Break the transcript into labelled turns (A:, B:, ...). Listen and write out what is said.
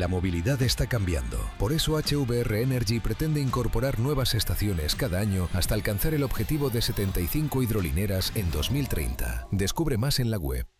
A: la movilidad está cambiando. Por eso HVR Energy pretende incorporar nuevas estaciones cada año hasta alcanzar el objetivo de 75 hidrolineras en 2030. Descubre más en la web.